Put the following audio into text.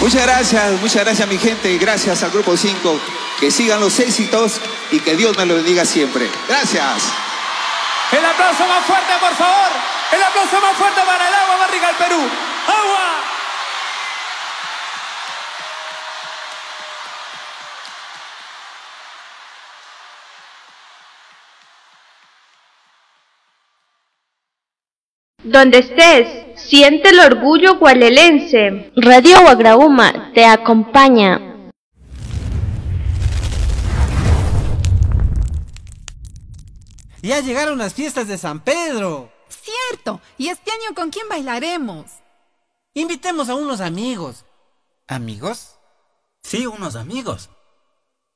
Muchas gracias mi gente, gracias al Grupo 5, que sigan los éxitos y que Dios me lo bendiga siempre. Gracias. El aplauso más fuerte, por favor. El aplauso más fuerte para el agua más rica del Perú. ¡Agua! Donde estés, siente el orgullo gualelense. Radio Guagrauma te acompaña. Ya llegaron las fiestas de San Pedro. Cierto. ¿Y este año con quién bailaremos? Invitemos a unos amigos. ¿Amigos? Sí, unos amigos.